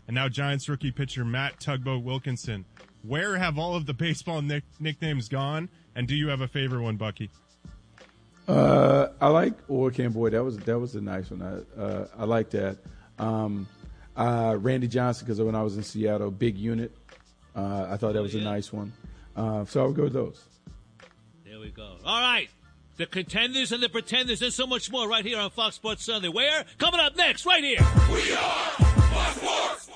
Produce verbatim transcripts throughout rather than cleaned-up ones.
and now Giants rookie pitcher Matt Tugboat Wilkinson. Where have all of the baseball nick- nicknames gone, and do you have a favorite one, Bucky? Uh, I like Oil Can Boy. That was that was a nice one. I uh, I like that. Um, uh, Randy Johnson, because when I was in Seattle, Big Unit. Uh, I thought that was a nice one. Uh, so I would go with those. There we go. All right. The contenders and the pretenders and so much more right here on Fox Sports Sunday. Where? Coming up next, right here. We are Fox Sports.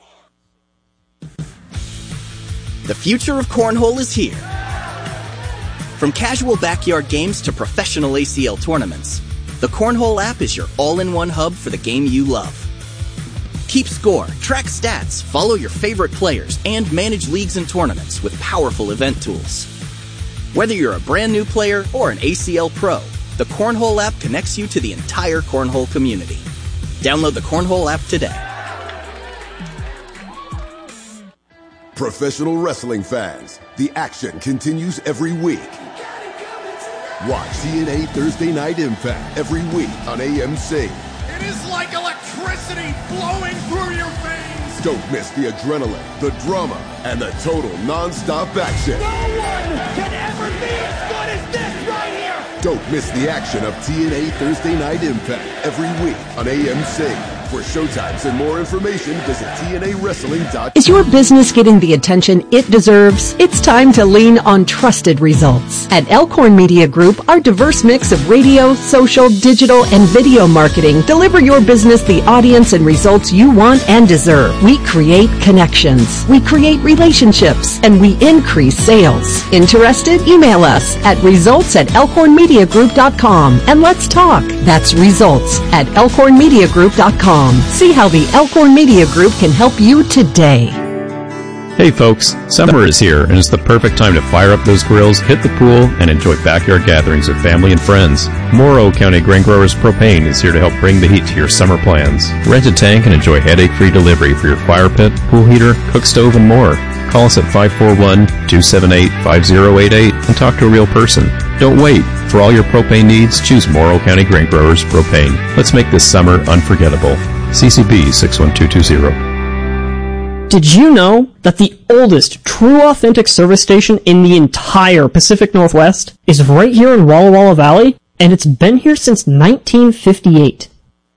The future of cornhole is here. From casual backyard games to professional A C L tournaments, the Cornhole app is your all-in-one hub for the game you love. Keep score, track stats, follow your favorite players, and manage leagues and tournaments with powerful event tools. Whether you're a brand new player or an A C L pro, the Cornhole app connects you to the entire Cornhole community. Download the Cornhole app today. Professional wrestling fans, the action continues every week. Watch T N A Thursday Night Impact every week on A M C. It is like electricity flowing through your veins. Don't miss the adrenaline, the drama, and the total non-stop action. No one can ever be as good as this right here. Don't miss the action of T N A Thursday Night Impact every week on A M C. For showtimes and more information, visit T N A wrestling dot com. Is your business getting the attention it deserves? It's time to lean on trusted results. At Elkhorn Media Group, our diverse mix of radio, social, digital, and video marketing deliver your business the audience and results you want and deserve. We create connections, we create relationships, and we increase sales. Interested? Email us at results at elkhorn media group dot com and let's talk. That's results at elkhorn media group dot com. See how the Elkhorn Media Group can help you today. Hey folks, summer is here and it's the perfect time to fire up those grills, hit the pool, and enjoy backyard gatherings with family and friends. Morrow County Grain Growers Propane is here to help bring the heat to your summer plans. Rent a tank and enjoy headache-free delivery for your fire pit, pool heater, cook stove, and more. Call us at five four one, two seven eight, five zero eight eight and talk to a real person. Don't wait. For all your propane needs, choose Morrow County Grain Growers Propane. Let's make this summer unforgettable. C C B six one two two zero. Did you know that the oldest true authentic service station in the entire Pacific Northwest is right here in Walla Walla Valley? And it's been here since nineteen fifty-eight.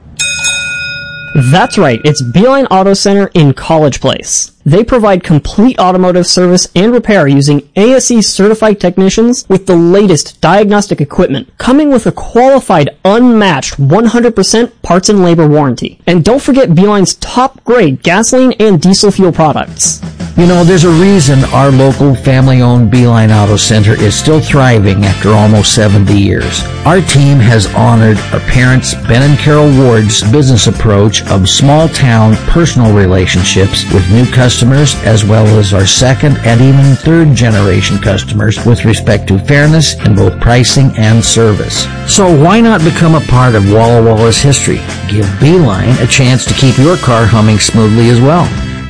That's right, it's Beeline Auto Center in College Place. They provide complete automotive service and repair using A S E certified technicians with the latest diagnostic equipment, coming with a qualified, unmatched one hundred percent parts and labor warranty. And don't forget Beeline's top-grade gasoline and diesel fuel products. You know, there's a reason our local family-owned Beeline Auto Center is still thriving after almost seventy years. Our team has honored our parents, Ben and Carol Ward's business approach of small-town personal relationships with new customers, as well as our second and even third-generation customers with respect to fairness in both pricing and service. So why not become a part of Walla Walla's history? Give Beeline a chance to keep your car humming smoothly as well.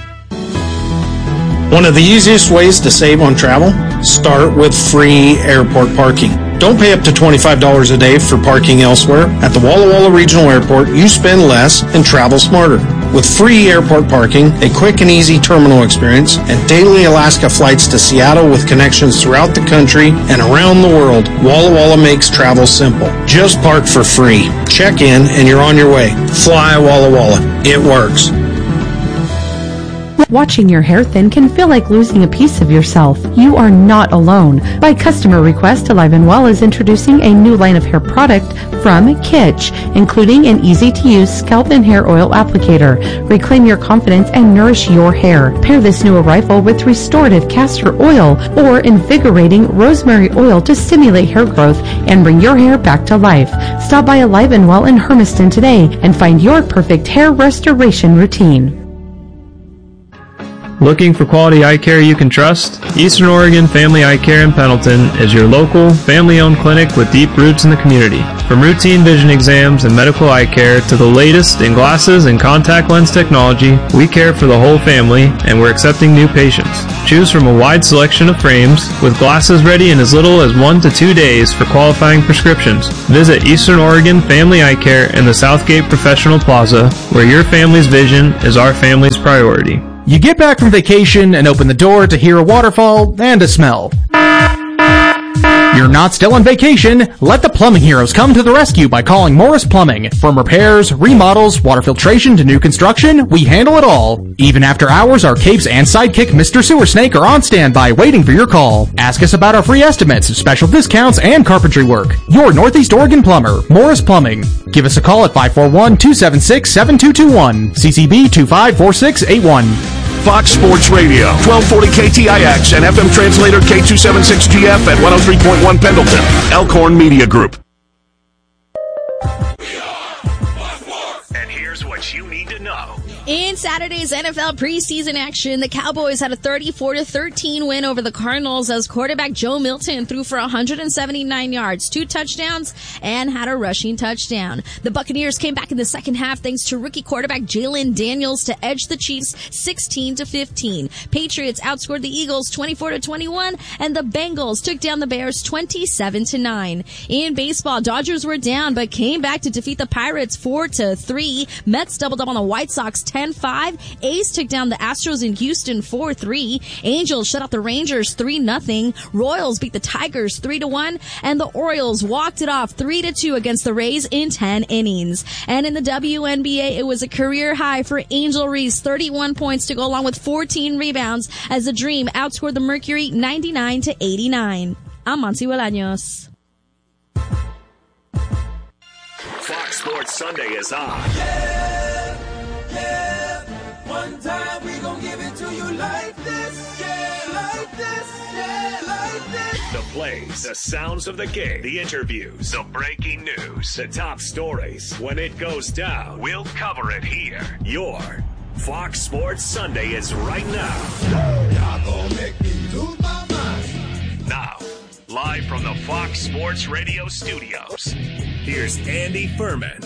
One of the easiest ways to save on travel? Start with free airport parking. Don't pay up to twenty-five dollars a day for parking elsewhere. At the Walla Walla Regional Airport, you spend less and travel smarter. With free airport parking, a quick and easy terminal experience, and daily Alaska flights to Seattle with connections throughout the country and around the world, Walla Walla makes travel simple. Just park for free. Check in and you're on your way. Fly Walla Walla. It works. Watching your hair thin can feel like losing a piece of yourself. You are not alone. By customer request, Alive and Well is introducing a new line of hair product from Kitsch, including an easy-to-use scalp and hair oil applicator. Reclaim your confidence and nourish your hair. Pair this new arrival with restorative castor oil or invigorating rosemary oil to stimulate hair growth and bring your hair back to life. Stop by Alive and Well in Hermiston today and find your perfect hair restoration routine. Looking for quality eye care you can trust? Eastern Oregon Family Eye Care in Pendleton is your local, family-owned clinic with deep roots in the community. From routine vision exams and medical eye care to the latest in glasses and contact lens technology, we care for the whole family, and we're accepting new patients. Choose from a wide selection of frames, with glasses ready in as little as one to two days for qualifying prescriptions. Visit Eastern Oregon Family Eye Care in the Southgate Professional Plaza, where your family's vision is our family's priority. You get back from vacation and open the door to hear a waterfall and a smell. You're not still on vacation. Let the plumbing heroes come to the rescue by calling Morris Plumbing. From repairs, remodels, water filtration to new construction, we handle it all. Even after hours, our capes and sidekick Mister Sewer Snake are on standby waiting for your call. Ask us about our free estimates, special discounts, and carpentry work. Your Northeast Oregon plumber, Morris Plumbing. Give us a call at five four one, two seven six, seven two two one. C C B two five four six eight one. Fox Sports Radio, twelve forty K T I X and F M translator K two seventy-six G F at one oh three point one Pendleton. Elkhorn Media Group. And here's what you need to know. In Saturday's N F L preseason action, the Cowboys had a thirty-four to thirteen win over the Cardinals as quarterback Joe Milton threw for one hundred seventy-nine yards, two touchdowns, and had a rushing touchdown. The Buccaneers came back in the second half thanks to rookie quarterback Jalen Daniels to edge the Chiefs sixteen to fifteen. Patriots outscored the Eagles twenty-four to twenty-one, and the Bengals took down the Bears twenty-seven to nine. In baseball, Dodgers were down but came back to defeat the Pirates four to three. Mets doubled up on the White Sox ten five. A's took down the Astros in Houston four three. Angels shut out the Rangers three nothing. Royals beat the Tigers three to one. And the Orioles walked it off three to two against the Rays in ten innings. And in the W N B A, it was a career high for Angel Reese, thirty-one points to go along with fourteen rebounds as the Dream outscored the Mercury ninety-nine to eighty-nine. I'm Monty Bolaños. Fox Sports Sunday is on. Yeah, yeah. One time we gon' give it to you like this. Yeah, like this. Yeah, like this. The plays, the sounds of the game, the interviews, the breaking news, the top stories. When it goes down, we'll cover it here. Your Fox Sports Sunday is right now. Y'all gon' make me lose my mind. Now, live from the Fox Sports Radio studios, here's Andy Furman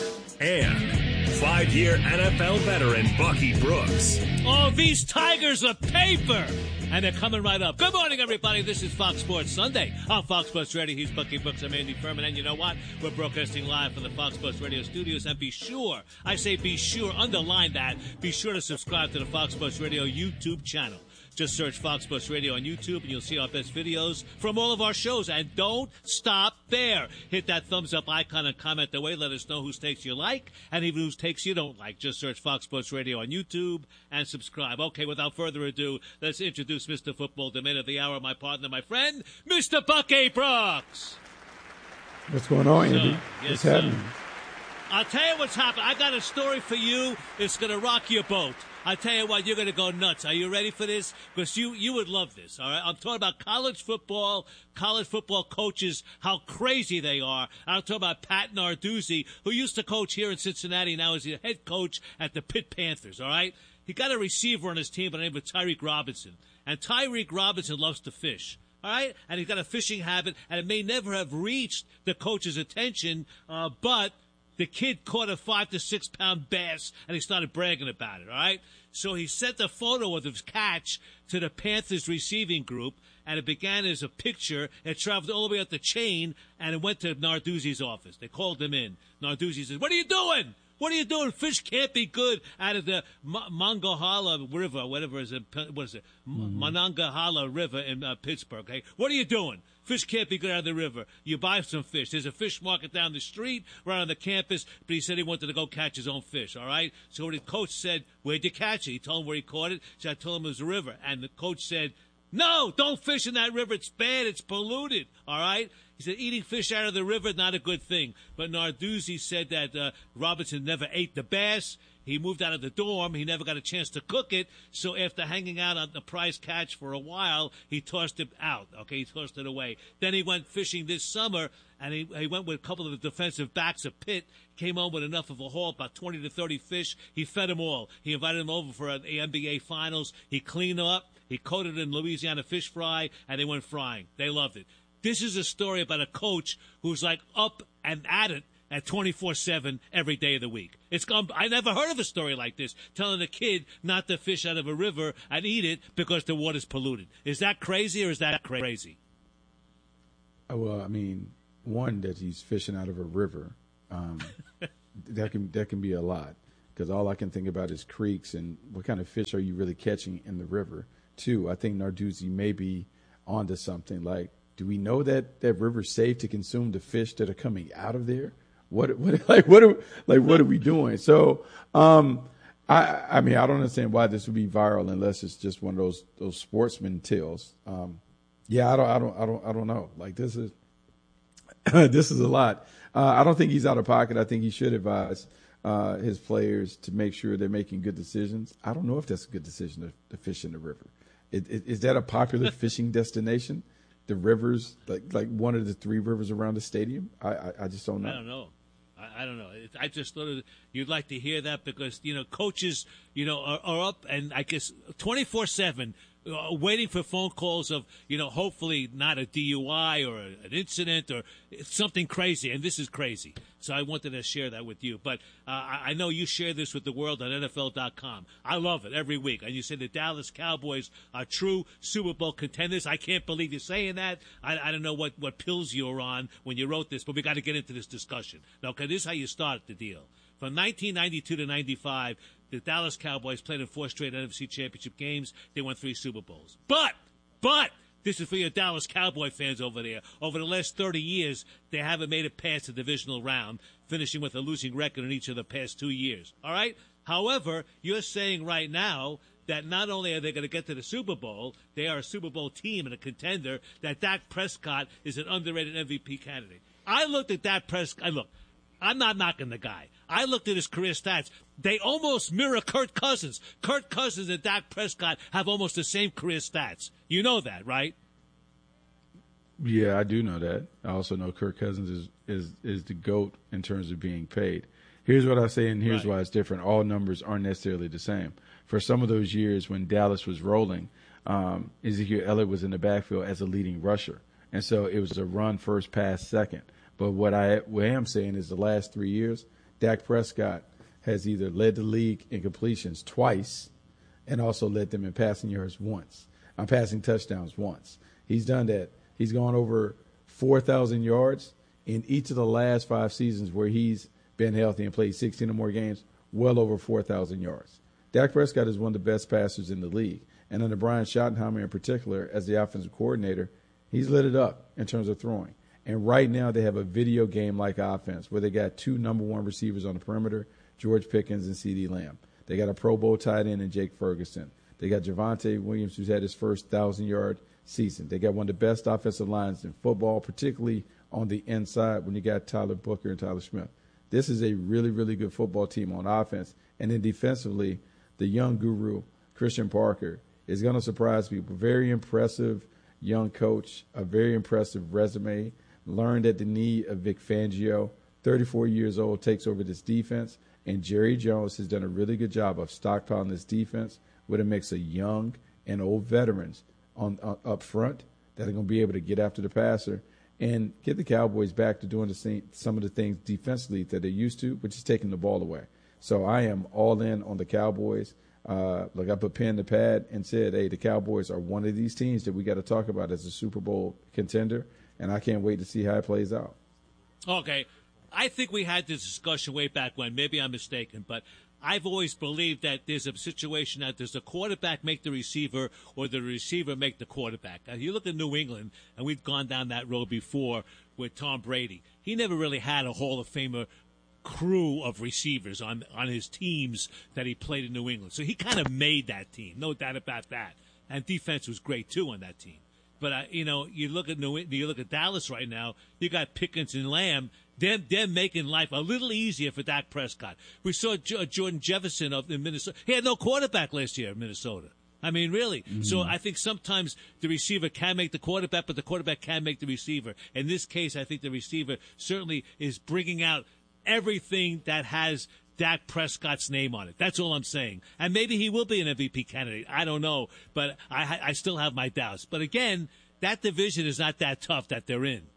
and five-year N F L veteran Bucky Brooks. Oh, these Tigers are paper! And they're coming right up. Good morning, everybody. This is Fox Sports Sunday on Fox Sports Radio. He's Bucky Brooks. I'm Andy Furman. And you know what? We're broadcasting live from the Fox Sports Radio studios. And be sure, I say be sure, underline that, be sure to subscribe to the Fox Sports Radio YouTube channel. Just search Fox Sports Radio on YouTube, and you'll see our best videos from all of our shows. And don't stop there. Hit that thumbs up icon and comment away. Let us know whose takes you like and even whose takes you don't like. Just search Fox Sports Radio on YouTube and subscribe. Okay, without further ado, let's introduce Mister Football, the man of the hour, my partner, my friend, Mister Bucky Brooks. What's going on, Andy? So, yes, what's happening? Sir. I'll tell you what's happening. I got a story for you. It's going to rock your boat. I tell you what, you're going to go nuts. Are you ready for this? Because you, you would love this, all right? I'm talking about college football, college football coaches, how crazy they are. I'm talking about Pat Narduzzi, who used to coach here in Cincinnati. Now is the head coach at the Pitt Panthers, all right? He got a receiver on his team by the name of Tyreek Robinson. And Tyreek Robinson loves to fish. All right? And he's got a fishing habit, and it may never have reached the coach's attention, uh, but the kid caught a five to six pound bass, and he started bragging about it, all right? So he sent a photo of his catch to the Panthers receiving group, and it began as a picture. It traveled all the way up the chain, and it went to Narduzzi's office. They called him in. Narduzzi says, "What are you doing? What are you doing? Fish can't be good out of the M- Monongahela River, whatever is it, what is it? Mm-hmm. Monongahela River in uh, Pittsburgh, okay? What are you doing? Fish can't be good out of the river. You buy some fish. There's a fish market down the street, right on the campus, but he said he wanted to go catch his own fish, all right? So the coach said, "Where'd you catch it?" He told him where he caught it. So I told him it was a river. And the coach said, "No, don't fish in that river. It's bad. It's polluted, all right?" He said, eating fish out of the river, not a good thing. But Narduzzi said that uh, Robinson never ate the bass. He moved out of the dorm. He never got a chance to cook it. So after hanging out on the prize catch for a while, he tossed it out. Okay, he tossed it away. Then he went fishing this summer, and he, he went with a couple of the defensive backs of Pitt, came home with enough of a haul, about twenty to thirty fish. He fed them all. He invited them over for an N B A Finals. He cleaned them up. He coated it in Louisiana fish fry, and they went frying. They loved it. This is a story about a coach who's like up and at it at twenty-four seven every day of the week. It's gone. I never heard of a story like this, telling a kid not to fish out of a river and eat it because the water's polluted. Is that crazy or is that crazy? Well, I mean, one, that he's fishing out of a river. Um, that can that can be a lot, because all I can think about is creeks and what kind of fish are you really catching in the river. Two, I think Narduzzi may be onto something. Like, do we know that that river's safe to consume the fish that are coming out of there? What, what, like, what are, like, what are we doing? So, um, I, I mean, I don't understand why this would be viral unless it's just one of those, those sportsman tales. Um, yeah, I don't, I don't, I don't, I don't know. Like, this is, this is a lot. Uh, I don't think he's out of pocket. I think he should advise, uh, his players to make sure they're making good decisions. I don't know if that's a good decision to, to fish in the river. It, it, is that a popular fishing destination? The rivers, like like one of the three rivers around the stadium? I I, I just don't know. I don't know. I, I don't know. It, I just thought you'd like to hear that because, you know, coaches, you know, are, are up and I guess twenty-four seven uh, waiting for phone calls of, you know, hopefully not a D U I or a, an incident or something crazy. And this is crazy. So I wanted to share that with you. But uh, I, I know you share this with the world on N F L dot com. I love it every week. And you say the Dallas Cowboys are true Super Bowl contenders. I can't believe you're saying that. I, I don't know what, what pills you were on when you wrote this, but we got to get into this discussion. Now, okay, this is how you start the deal. From nineteen ninety-two to ninety-five, the Dallas Cowboys played in four straight N F C Championship games. They won three Super Bowls. But, but, this is for your Dallas Cowboy fans over there. Over the last thirty years, they haven't made it past the divisional round, finishing with a losing record in each of the past two years. All right? However, you're saying right now that not only are they going to get to the Super Bowl, they are a Super Bowl team and a contender, that Dak Prescott is an underrated M V P candidate. I looked at Dak Prescott. Look, I'm not knocking the guy. I looked at his career stats. They almost mirror Kirk Cousins. Kirk Cousins and Dak Prescott have almost the same career stats. You know that, right? Yeah, I do know that. I also know Kirk Cousins is, is, is the GOAT in terms of being paid. Here's what I say, and here's right. why it's different. All numbers aren't necessarily the same. For some of those years when Dallas was rolling, um, Ezekiel Elliott was in the backfield as a leading rusher. And so it was a run first, pass second. But what I, what I am saying is the last three years, Dak Prescott has either led the league in completions twice and also led them in passing yards once. I'm passing touchdowns once. He's done that. He's gone over four thousand yards in each of the last five seasons where he's been healthy and played sixteen or more games, well over four thousand yards. Dak Prescott is one of the best passers in the league. And under Brian Schottenheimer in particular, as the offensive coordinator, he's lit it up in terms of throwing. And right now they have a video game-like offense where they got two number one receivers on the perimeter, George Pickens and CeeDee Lamb. They got a Pro Bowl tight end in Jake Ferguson. They got Javonte Williams, who's had his first one thousand-yard season. They got one of the best offensive lines in football, particularly on the inside when you got Tyler Booker and Tyler Smith. This is a really, really good football team on offense. And then defensively, the young guru, Christian Parker, is going to surprise people. Very impressive young coach, a very impressive resume. Learned at the knee of Vic Fangio, thirty-four years old, takes over this defense. And Jerry Jones has done a really good job of stockpiling this defense with a mix of young and old veterans on uh, up front that are going to be able to get after the passer and get the Cowboys back to doing the same, some of the things defensively that they're used to, which is taking the ball away. So I am all in on the Cowboys. Uh, like I put pen to pad and said, hey, the Cowboys are one of these teams that we got to talk about as a Super Bowl contender, and I can't wait to see how it plays out. Okay. I think we had this discussion way back when. Maybe I'm mistaken, but I've always believed that there's a situation that there's a quarterback make the receiver or the receiver make the quarterback. Now, you look at New England, and we've gone down that road before with Tom Brady. He never really had a Hall of Famer crew of receivers on on his teams that he played in New England. So he kind of made that team, no doubt about that. And defense was great, too, on that team. But, uh, you know, you look at New, you look at Dallas right now, you got Pickens and Lamb, They're, they're making life a little easier for Dak Prescott. We saw J- Jordan Jefferson of in Minnesota. He had no quarterback last year in Minnesota. I mean, really. Mm-hmm. So I think sometimes the receiver can make the quarterback, but the quarterback can make the receiver. In this case, I think the receiver certainly is bringing out everything that has Dak Prescott's name on it. That's all I'm saying. And maybe he will be an M V P candidate. I don't know, but I, I still have my doubts. But again, that division is not that tough that they're in.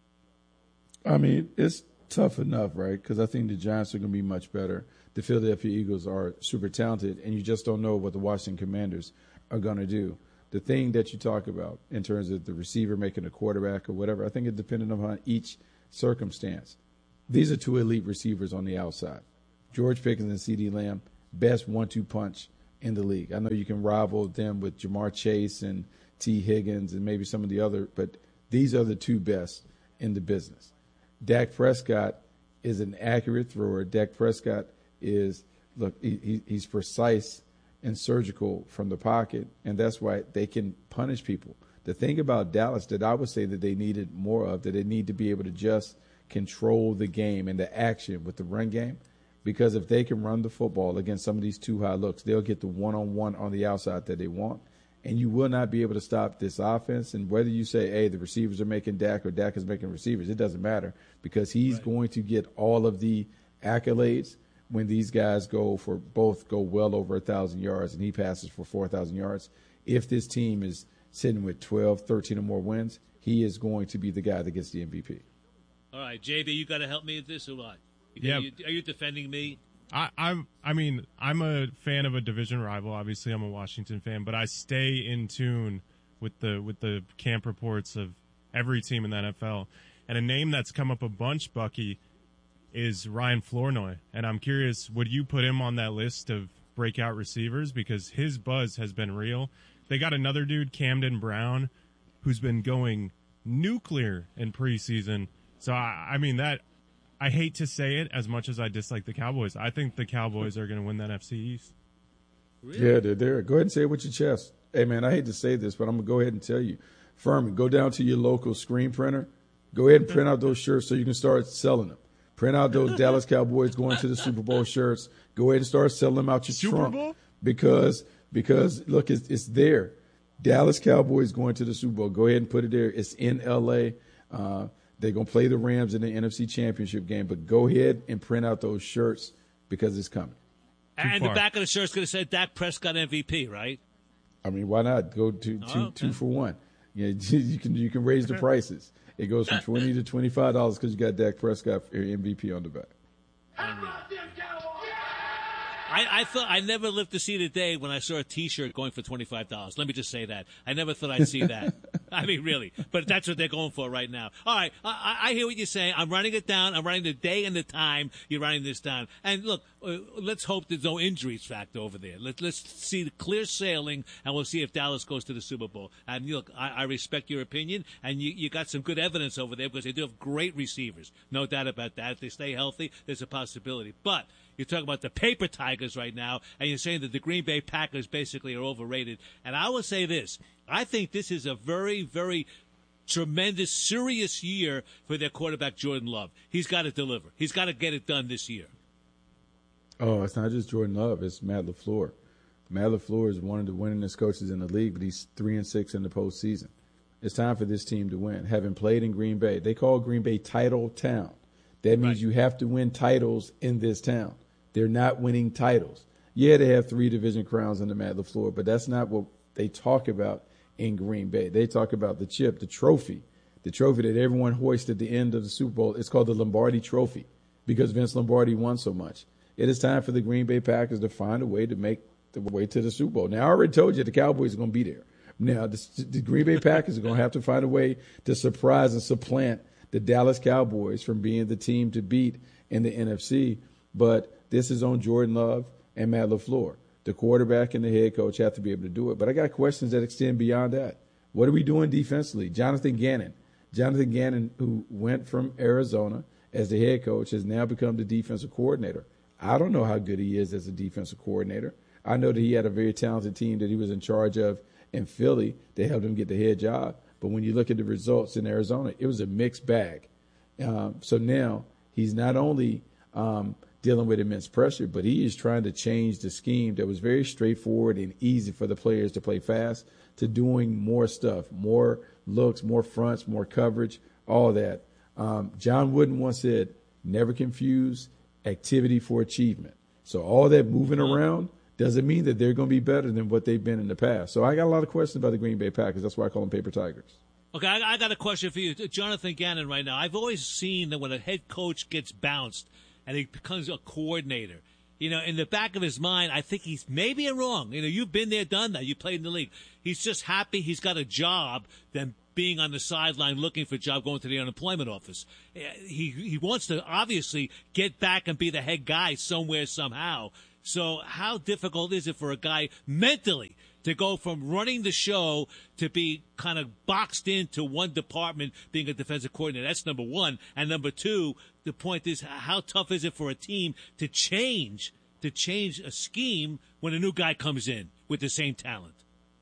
I mean, it's tough enough, right? Because I think the Giants are going to be much better. The Philadelphia Eagles are super talented, and you just don't know what the Washington Commanders are going to do. The thing that you talk about in terms of the receiver making a quarterback or whatever, I think it's dependent upon each circumstance. These are two elite receivers on the outside. George Pickens and CeeDee Lamb, best one two punch in the league. I know you can rival them with Jamar Chase and T. Higgins and maybe some of the other, but these are the two best in the business. Dak Prescott is an accurate thrower. Dak Prescott is, look, he, he's precise and surgical from the pocket, and that's why they can punish people. The thing about Dallas that I would say that they needed more of, that they need to be able to just control the game and the action with the run game, because if they can run the football against some of these two high looks, they'll get the one-on-one on the outside that they want, and you will not be able to stop this offense. And whether you say, hey, the receivers are making Dak or Dak is making receivers, it doesn't matter, because he's right. going to get all of the accolades when these guys go for both go well over one thousand yards and he passes for four thousand yards. If this team is sitting with twelve, thirteen or more wins, he is going to be the guy that gets the M V P. All right, J B, you got to help me with this or what? Yeah. Are you, are you defending me? I, I'm. I mean, I'm a fan of a division rival. Obviously, I'm a Washington fan, but I stay in tune with the with the camp reports of every team in the N F L. And a name that's come up a bunch, Bucky, is Ryan Flournoy. And I'm curious, would you put him on that list of breakout receivers? Because his buzz has been real. They got another dude, Camden Brown, who's been going nuclear in preseason. So, I, I mean, that I hate to say it as much as I dislike the Cowboys. I think the Cowboys are going to win that N F C East. Really? Yeah, they're there. Go ahead and say it with your chest. Hey, man, I hate to say this, but I'm going to go ahead and tell you. Furman, go down to your local screen printer. Go ahead and print out those shirts so you can start selling them. Print out those Dallas Cowboys going to the Super Bowl shirts. Go ahead and start selling them out your Super trunk. Bowl? Because, because look, it's, it's there. Dallas Cowboys going to the Super Bowl. Go ahead and put it there. It's in L A. Uh, they're going to play the Rams in the N F C Championship game. But go ahead and print out those shirts because it's coming. And the back of the shirt's going to say Dak Prescott M V P, right? I mean, why not? Go to two, Oh, okay. two for one. Yeah, you can you can raise the prices. It goes from twenty to twenty five dollars because you got Dak Prescott for your M V P on the back. I, I thought I never lived to see the day when I saw a T-shirt going for twenty-five dollars. Let me just say that. I never thought I'd see that. I mean, really. But that's what they're going for right now. All right, I, I hear what you're saying. I'm writing it down. I'm writing the day and the time you're writing this down. And look, uh, let's hope there's no injuries factor over there. Let, let's see the clear sailing, and we'll see if Dallas goes to the Super Bowl. And look, I, I respect your opinion, and you, you got some good evidence over there because they do have great receivers. No doubt about that. If they stay healthy, there's a possibility. But you're talking about the paper tigers right now, and you're saying that the Green Bay Packers basically are overrated. And I will say this. I think this is a very, very tremendous, serious year for their quarterback, Jordan Love. He's got to deliver. He's got to get it done this year. Oh, it's not just Jordan Love. It's Matt LaFleur. Matt LaFleur is one of the winningest coaches in the league, but he's three and six in the postseason. It's time for this team to win. Having played in Green Bay, they call Green Bay Title Town. That means right. you have to win titles in this town. They're not winning titles. Yeah, they have three division crowns under Matt LaFleur, but that's not what they talk about in Green Bay. They talk about the chip, the trophy, the trophy that everyone hoists at the end of the Super Bowl. It's called the Lombardi Trophy because Vince Lombardi won so much. It is time for the Green Bay Packers to find a way to make the way to the Super Bowl. Now, I already told you the Cowboys are going to be there. Now, the, the Green Bay Packers are going to have to find a way to surprise and supplant the Dallas Cowboys from being the team to beat in the N F C. But this is on Jordan Love and Matt LaFleur. The quarterback and the head coach have to be able to do it. But I got questions that extend beyond that. What are we doing defensively? Jonathan Gannon. Jonathan Gannon, who went from Arizona as the head coach, has now become the defensive coordinator. I don't know how good he is as a defensive coordinator. I know that he had a very talented team that he was in charge of in Philly. They helped him get the head job. But when you look at the results in Arizona, it was a mixed bag. Um, so now he's not only um, dealing with immense pressure, but he is trying to change the scheme that was very straightforward and easy for the players to play fast to doing more stuff, more looks, more fronts, more coverage, all that. Um, John Wooden once said, never confuse activity for achievement. So all that moving around doesn't mean that they're going to be better than what they've been in the past. So I got a lot of questions about the Green Bay Packers. That's why I call them paper tigers. Okay, I, I got a question for you, Jonathan Gannon, right now. I've always seen that when a head coach gets bounced and he becomes a coordinator, you know, in the back of his mind, I think he's maybe wrong. You know, you've been there, done that. You played in the league. He's just happy he's got a job than being on the sideline looking for a job, going to the unemployment office. He he wants to obviously get back and be the head guy somewhere, somehow. So how difficult is it for a guy mentally to go from running the show to be kind of boxed into one department, being a defensive coordinator? That's number one. And number two, the point is, how tough is it for a team to change, to change a scheme when a new guy comes in with the same talent?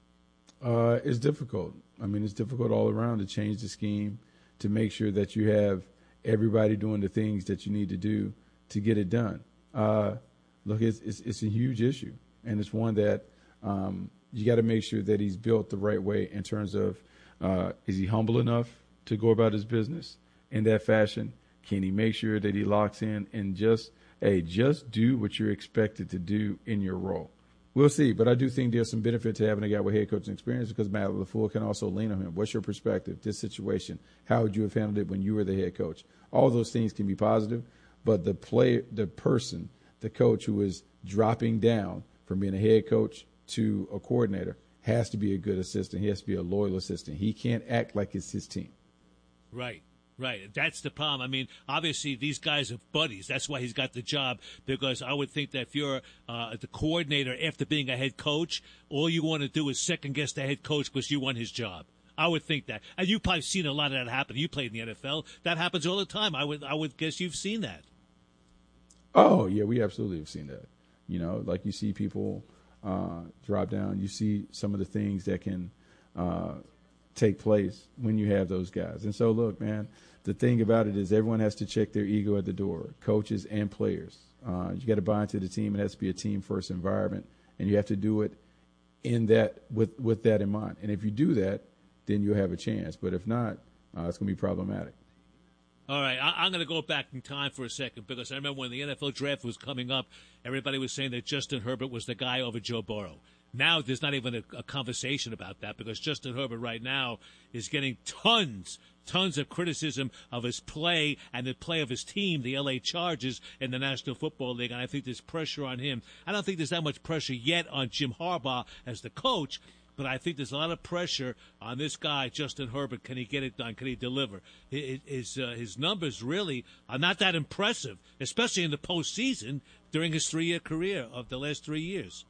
Uh, it's difficult. I mean, it's difficult all around to change the scheme, to make sure that you have everybody doing the things that you need to do to get it done. Uh, look, it's, it's, it's a huge issue, and it's one that um, you got to make sure that he's built the right way in terms of, uh, is he humble enough to go about his business in that fashion? Can he make sure that he locks in and just, hey, just do what you're expected to do in your role? We'll see, but I do think there's some benefit to having a guy with head coaching experience, because Matt LaFleur can also lean on him. What's your perspective, this situation? How would you have handled it when you were the head coach? All those things can be positive, but the player, the person, the coach who is dropping down from being a head coach to a coordinator has to be a good assistant. He has to be a loyal assistant. He can't act like it's his team. Right. Right. That's the problem. I mean, obviously, these guys are buddies. That's why he's got the job, because I would think that if you're uh, the coordinator after being a head coach, all you want to do is second-guess the head coach because you want his job. I would think that. And you've probably seen a lot of that happen. You played in the N F L. That happens all the time. I would I would guess you've seen that. Oh, yeah, we absolutely have seen that. You know, like you see people uh, drop down. You see some of the things that can uh, take place when you have those guys. And so, look, man, the thing about it is everyone has to check their ego at the door, coaches and players. Uh, you got to buy into the team. It has to be a team-first environment, and you have to do it in that with, with that in mind. And if you do that, then you'll have a chance. But if not, uh, it's going to be problematic. All right, I, I'm going to go back in time for a second, because I remember when the N F L draft was coming up, everybody was saying that Justin Herbert was the guy over Joe Burrow. Now there's not even a, a conversation about that, because Justin Herbert right now is getting tons, tons of criticism of his play and the play of his team, the L A Chargers, in the National Football League, and I think there's pressure on him. I don't think there's that much pressure yet on Jim Harbaugh as the coach, but I think there's a lot of pressure on this guy, Justin Herbert. Can he get it done? Can he deliver? His, uh, his numbers really are not that impressive, especially in the postseason during his three-year career of the last three years.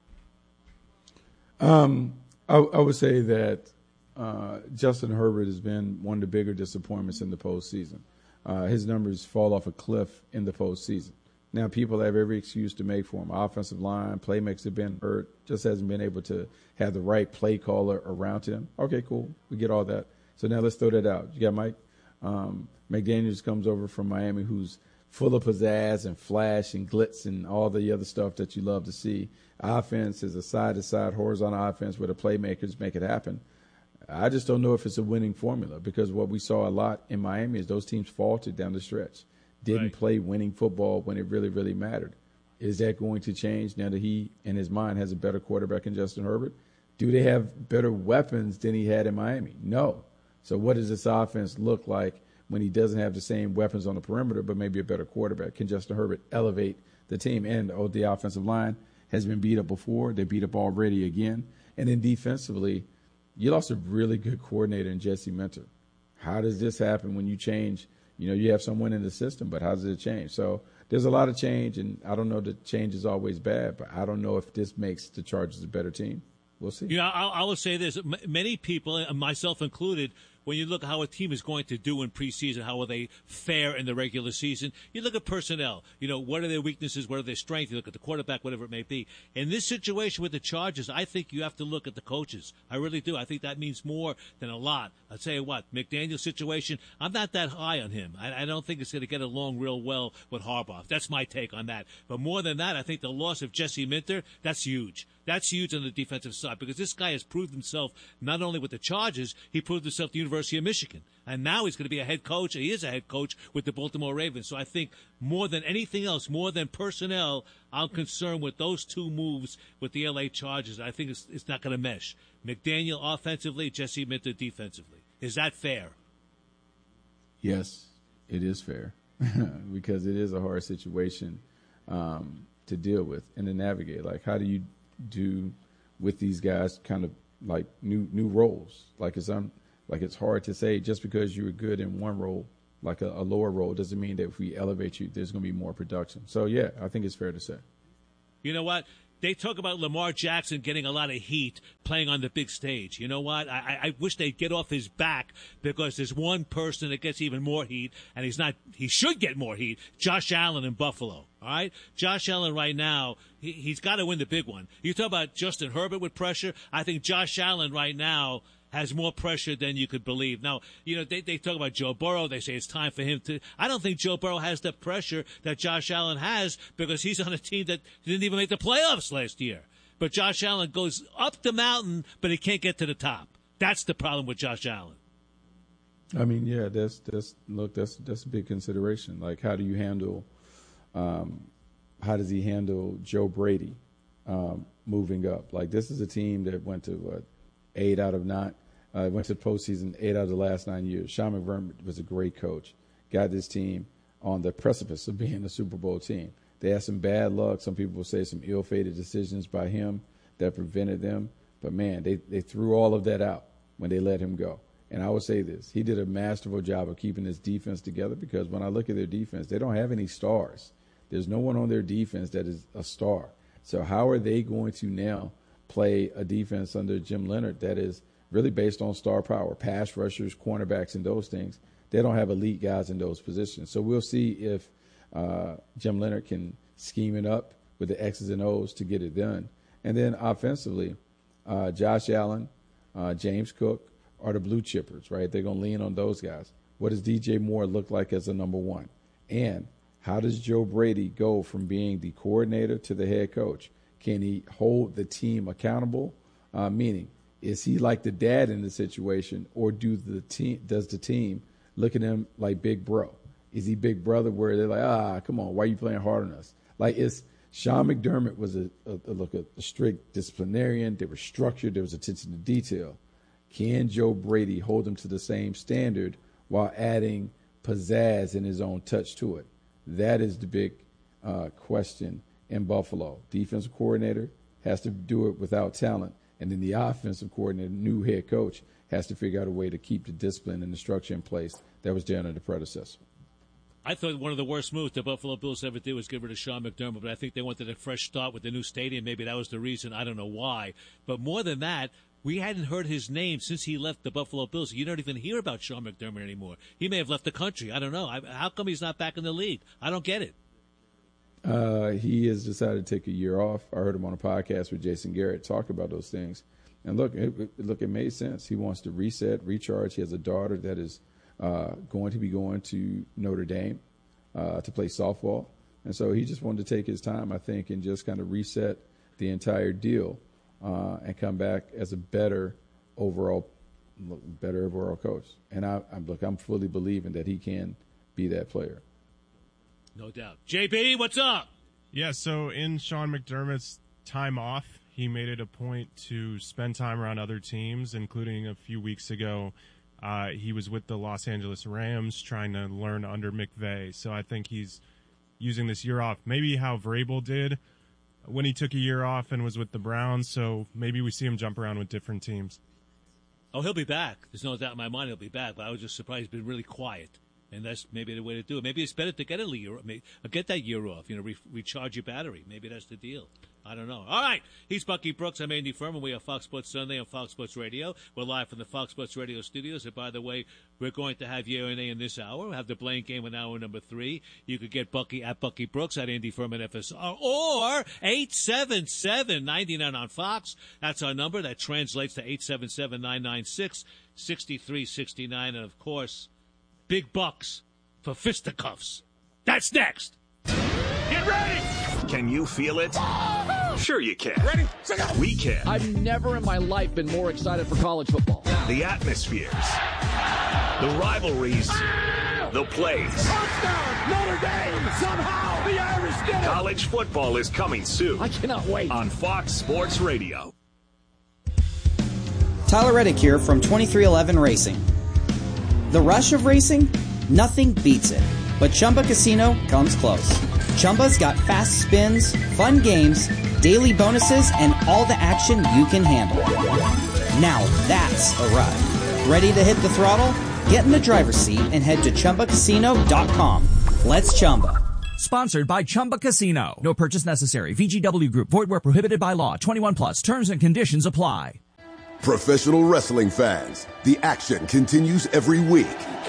Um, I, I would say that uh, Justin Herbert has been one of the bigger disappointments in the postseason. Uh, his numbers fall off a cliff in the postseason. Now, people have every excuse to make for him. Offensive line, playmakers have been hurt, just hasn't been able to have the right play caller around him. Okay, cool. We get all that. So now let's throw that out. You got Mike? Um, McDaniels comes over from Miami, who's full of pizzazz and flash and glitz and all the other stuff that you love to see. Offense is a side-to-side horizontal offense where the playmakers make it happen. I just don't know if it's a winning formula, because what we saw a lot in Miami is those teams faltered down the stretch, didn't right. play winning football when it really, really mattered. Is that going to change now that he, in his mind, has a better quarterback in Justin Herbert? Do they have better weapons than he had in Miami? No. So what does this offense look like when he doesn't have the same weapons on the perimeter, but maybe a better quarterback? Can Justin Herbert elevate the team? And oh, the offensive line has been beat up before. They beat up already again. And then defensively, you lost a really good coordinator in Jesse Minter. How does this happen when you change? You know, you have someone in the system, but how does it change? So there's a lot of change, and I don't know that change is always bad, but I don't know if this makes the Chargers a better team. We'll see. Yeah, I, I will say this. M- many people, myself included, when you look at how a team is going to do in preseason, how will they fare in the regular season, you look at personnel. You know, what are their weaknesses, what are their strengths? You look at the quarterback, whatever it may be. In this situation with the Chargers, I think you have to look at the coaches. I really do. I think that means more than a lot. I'll tell you what, McDaniel's situation, I'm not that high on him. I, I don't think it's going to get along real well with Harbaugh. That's my take on that. But more than that, I think the loss of Jesse Minter, that's huge. That's huge on the defensive side because this guy has proved himself not only with the Chargers, he proved himself at the University of Michigan. And now he's going to be a head coach, and he is a head coach with the Baltimore Ravens. So I think more than anything else, more than personnel, I'm concerned with those two moves with the L A Chargers. I think it's, it's not going to mesh. McDaniel offensively, Jesse Minter defensively. Is that fair? Yes, it is fair because it is a hard situation um, to deal with and to navigate. Like, how do you do with these guys kind of like new new roles? Like it's um, like it's hard to say just because you were good in one role, like a, a lower role, doesn't mean that if we elevate you, there's going to be more production. So, yeah, I think it's fair to say. You know what? They talk about Lamar Jackson getting a lot of heat playing on the big stage. You know what? I, I wish they'd get off his back because there's one person that gets even more heat, and he's not. He should get more heat. Josh Allen in Buffalo. All right, Josh Allen right now, he, he's got to win the big one. You talk about Justin Herbert with pressure. I think Josh Allen right now has more pressure than you could believe. Now, you know, they, they talk about Joe Burrow. They say it's time for him to. I don't think Joe Burrow has the pressure that Josh Allen has because he's on a team that didn't even make the playoffs last year. But Josh Allen goes up the mountain, but he can't get to the top. That's the problem with Josh Allen. I mean, yeah, that's that's look, that's that's a big consideration. Like, how do you handle? Um, how does he handle Joe Brady um, moving up? Like, this is a team that went to what? Eight out of nine. Uh, went to the postseason eight out of the last nine years. Sean McDermott was a great coach. Got this team on the precipice of being a Super Bowl team. They had some bad luck. Some people will say some ill-fated decisions by him that prevented them. But, man, they, they threw all of that out when they let him go. And I would say this. He did a masterful job of keeping his defense together because when I look at their defense, they don't have any stars. There's no one on their defense that is a star. So how are they going to now play a defense under Jim Leonard that is really based on star power, pass rushers, cornerbacks, and those things? They don't have elite guys in those positions. So we'll see if uh, Jim Leonard can scheme it up with the X's and O's to get it done. And then offensively, uh, Josh Allen, uh, James Cook are the blue chippers, right? They're going to lean on those guys. What does D J Moore look like as a number one? And how does Joe Brady go from being the coordinator to the head coach? Can he hold the team accountable? Uh, meaning, is he like the dad in the situation, or do the team does the team look at him like big bro? Is he big brother where they're like, ah, come on, why are you playing hard on us? Like, it's Sean McDermott was a, a, a look a, a strict disciplinarian. They were structured. There was attention to detail. Can Joe Brady hold him to the same standard while adding pizzazz and his own touch to it? That is the big uh, question in Buffalo. Defensive coordinator has to do it without talent. And then the offensive coordinator, new head coach, has to figure out a way to keep the discipline and the structure in place that was there under the predecessor. I thought one of the worst moves the Buffalo Bills ever did was get rid of Sean McDermott, but I think they wanted a fresh start with the new stadium. Maybe that was the reason. I don't know why. But more than that, we hadn't heard his name since he left the Buffalo Bills. You don't even hear about Sean McDermott anymore. He may have left the country. I don't know. I, how come he's not back in the league? I don't get it. Uh, he has decided to take a year off. I heard him on a podcast with Jason Garrett talk about those things. And look, it, it, look, it made sense. He wants to reset, recharge. He has a daughter that is uh, going to be going to Notre Dame uh, to play softball. And so he just wanted to take his time, I think, and just kind of reset the entire deal uh, and come back as a better overall, better overall coach. And I, I'm look, I'm fully believing that he can be that player. No doubt. J B, what's up? Yeah, so in Sean McDermott's time off, he made it a point to spend time around other teams, including a few weeks ago. Uh, he was with the Los Angeles Rams trying to learn under McVay. So I think he's using this year off, maybe how Vrabel did when he took a year off and was with the Browns. So maybe we see him jump around with different teams. Oh, he'll be back. There's no doubt in my mind he'll be back, but I was just surprised he's been really quiet. And that's maybe the way to do it. Maybe it's better to get a year, get that year off. You know, re- recharge your battery. Maybe that's the deal. I don't know. All right, he's Bucky Brooks. I'm Andy Furman. We are Fox Sports Sunday on Fox Sports Radio. We're live from the Fox Sports Radio studios. And by the way, we're going to have Yea or Nay in this hour. We'll have the Blaine game in hour number three. You could get Bucky at Bucky Brooks at Andy Furman F S R or eight seven seven, nine nine on Fox. That's our number. That translates to eight seven seven, nine nine six, six three six nine. And of course, big bucks for fisticuffs. That's next. Get ready! Can you feel it? Sure you can. Ready? We can. I've never in my life been more excited for college football. The atmospheres, the rivalries, the plays. Touchdown! Notre Dame! Somehow the Irish did it! College football is coming soon. I cannot wait. On Fox Sports Radio. Tyler Reddick here from twenty-three eleven Racing. The rush of racing? Nothing beats it. But Chumba Casino comes close. Chumba's got fast spins, fun games, daily bonuses, and all the action you can handle. Now that's a ride. Ready to hit the throttle? Get in the driver's seat and head to Chumba Casino dot com. Let's Chumba. Sponsored by Chumba Casino. No purchase necessary. V G W Group. Void where prohibited by law. twenty-one plus. Terms and conditions apply. Professional wrestling fans, the action continues every week.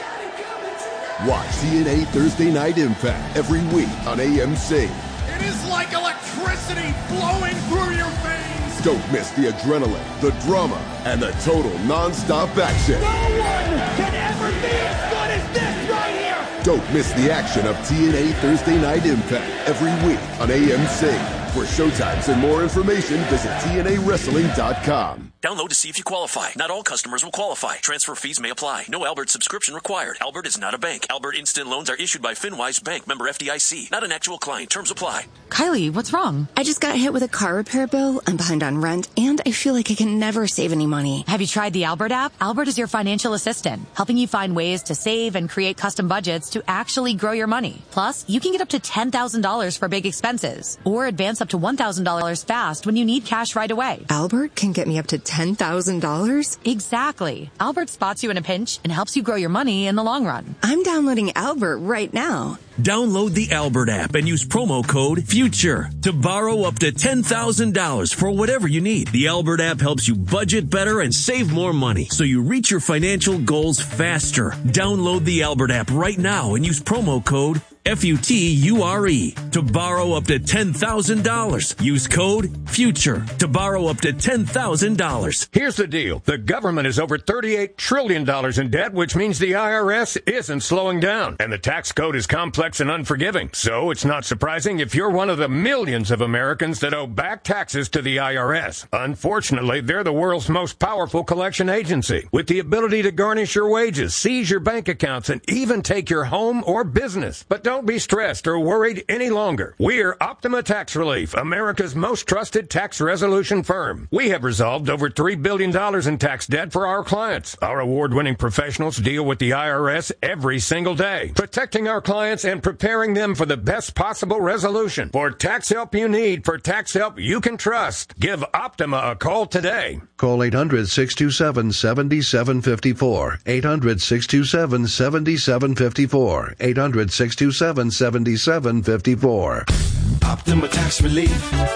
Watch T N A Thursday Night Impact every week on A M C. It is like electricity flowing through your veins. Don't miss the adrenaline, the drama, and the total non-stop action. No one can ever be as good as this right here. Don't miss the action of T N A Thursday Night Impact every week on A M C. For showtimes and more information, visit T N A wrestling dot com. Download to see if you qualify. Not all customers will qualify. Transfer fees may apply. No Albert subscription required. Albert is not a bank. Albert Instant Loans are issued by FinWise Bank, member F D I C. Not an actual client. Terms apply. Kylie, what's wrong? I just got hit with a car repair bill. I'm behind on rent, and I feel like I can never save any money. Have you tried the Albert app? Albert is your financial assistant, helping you find ways to save and create custom budgets to actually grow your money. Plus, you can get up to ten thousand dollars for big expenses, or advance up to one thousand dollars fast when you need cash right away. Albert can get me up to ten thousand dollars? Exactly. Albert spots you in a pinch and helps you grow your money in the long run. I'm downloading Albert right now. Download the Albert app and use promo code FUTURE to borrow up to ten thousand dollars for whatever you need. The Albert app helps you budget better and save more money so you reach your financial goals faster. Download the Albert app right now and use promo code F U T U R E to borrow up to ten thousand dollars. Use code FUTURE to borrow up to ten thousand dollars. Here's the deal. The government is over thirty-eight trillion dollars in debt, which means the I R S isn't slowing down. And the tax code is complex and unforgiving. So it's not surprising if you're one of the millions of Americans that owe back taxes to the I R S. Unfortunately, they're the world's most powerful collection agency, with the ability to garnish your wages, seize your bank accounts, and even take your home or business. But don't be stressed or worried any longer. We're Optima Tax Relief, America's most trusted tax resolution firm. We have resolved over three billion dollars in tax debt for our clients. Our award-winning professionals deal with the I R S every single day, protecting our clients and preparing them for the best possible resolution. For tax help you need, for tax help you can trust, give Optima a call today. Call eight hundred, six two seven, seven seven five four. eight hundred, six two seven, seven seven five four. eight hundred, six two seven, seven seven five four. Optima Tax Relief.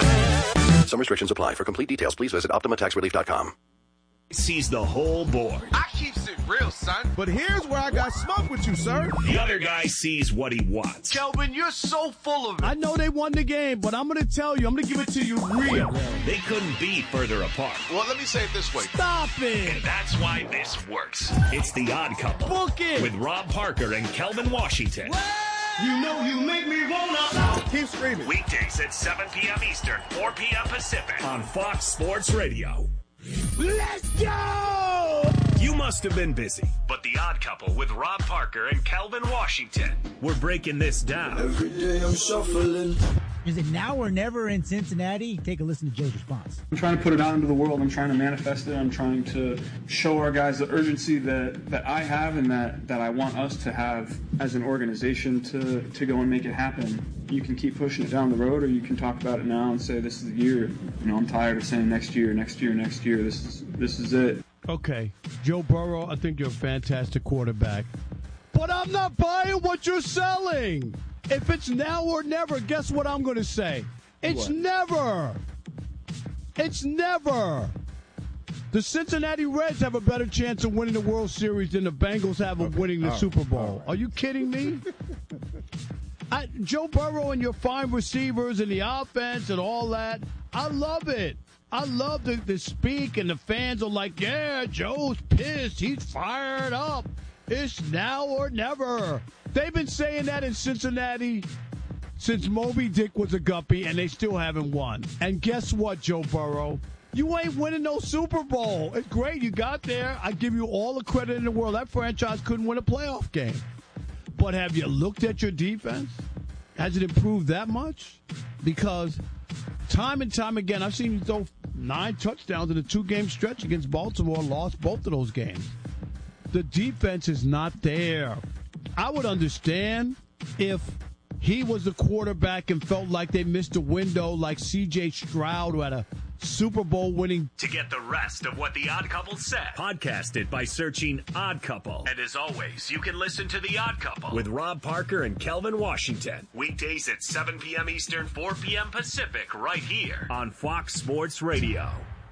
Some restrictions apply. For complete details, please visit Optima Tax Relief dot com. Sees the whole board. I keeps it real, son. But here's where I got smoke with you, sir. The other guy sees what he wants. Kelvin, you're so full of it. I know they won the game, but I'm going to tell you, I'm going to give it to you real. They couldn't be further apart. Well, let me say it this way. Stop it. And that's why this works. It's The Odd Couple. Book it. With Rob Parker and Kelvin Washington. You know you make me wanna. Keep screaming. Weekdays at seven p.m. Eastern, four p.m. Pacific on Fox Sports Radio. Let's go! You must have been busy, but The Odd Couple with Rob Parker and Kelvin Washington. We're breaking this down. Every day I'm shuffling. Is it now or never in Cincinnati? Take a listen to Joe's response. I'm trying to put it out into the world. I'm trying to manifest it. I'm trying to show our guys the urgency that, that I have and that, that I want us to have as an organization to, to go and make it happen. You can keep pushing it down the road, or you can talk about it now and say this is the year. You know, I'm tired of saying next year, next year, next year. This is this is it. Okay, Joe Burrow, I think you're a fantastic quarterback. But I'm not buying what you're selling. If it's now or never, guess what I'm going to say? It's What? never. It's never. The Cincinnati Reds have a better chance of winning the World Series than the Bengals have of winning the All right. Super Bowl. All right. Are you kidding me? I, Joe Burrow and your fine receivers and the offense and all that, I love it. I love the, the speak, and the fans are like, yeah, Joe's pissed. He's fired up. It's now or never. They've been saying that in Cincinnati since Moby Dick was a guppy, and they still haven't won. And guess what, Joe Burrow? You ain't winning no Super Bowl. It's great you got there. I give you all the credit in the world. That franchise couldn't win a playoff game. But have you looked at your defense? Has it improved that much? Because time and time again, I've seen you throw nine touchdowns in a two-game stretch against Baltimore, lost both of those games. The defense is not there. I would understand if he was the quarterback and felt like they missed a window like C J Stroud, who had a Super Bowl winning. To get the rest of what The Odd Couple said, podcast it by searching Odd Couple. And as always, you can listen to The Odd Couple with Rob Parker and Kelvin Washington. Weekdays at seven p.m. Eastern, four p.m. Pacific, right here on Fox Sports Radio.